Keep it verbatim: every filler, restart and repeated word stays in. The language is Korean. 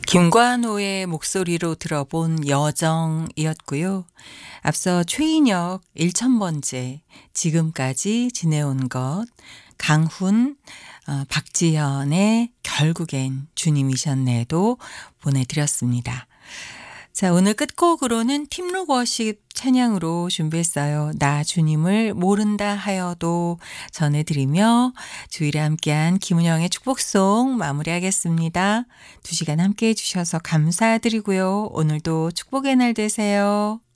김관호의 목소리로 들어본 여정이었고요. 앞서 최인혁 천 번째 지금까지 지내온 것, 강훈, 어, 박지현의 결국엔 주님이셨네도 보내드렸습니다. 자, 오늘 끝곡으로는 팀록 워십 찬양으로 준비했어요. 나 주님을 모른다 하여도 전해드리며 주일에 함께한 김은영의 축복송 마무리하겠습니다. 두 시간 함께해 주셔서 감사드리고요. 오늘도 축복의 날 되세요.